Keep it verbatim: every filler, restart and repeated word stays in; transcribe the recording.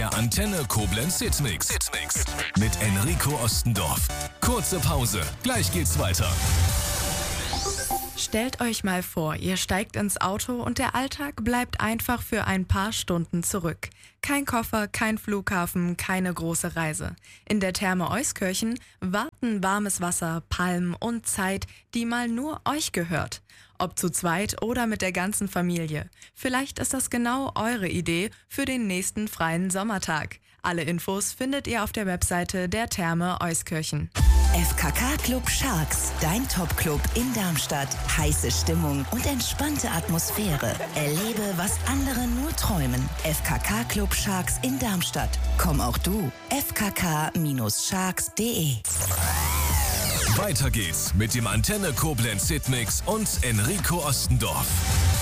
Der Antenne Koblenz Hitmix. Hitmix. Mit Enrico Ostendorf. Kurze Pause, gleich geht's weiter. Stellt euch mal vor, ihr steigt ins Auto und der Alltag bleibt einfach für ein paar Stunden zurück. Kein Koffer, kein Flughafen, keine große Reise. In der Therme Euskirchen warten warmes Wasser, Palmen und Zeit, die mal nur euch gehört. Ob zu zweit oder mit der ganzen Familie. Vielleicht ist das genau eure Idee für den nächsten freien Sommertag. Alle Infos findet ihr auf der Webseite der Therme Euskirchen. F K K Club Sharks, dein Top-Club in Darmstadt. Heiße Stimmung und entspannte Atmosphäre. Erlebe, was andere nur träumen. F K K Club Sharks in Darmstadt. Komm auch du. f k k sharks punkt de. Weiter geht's mit dem Antenne Koblenz Hitmix und Enrico Ostendorf.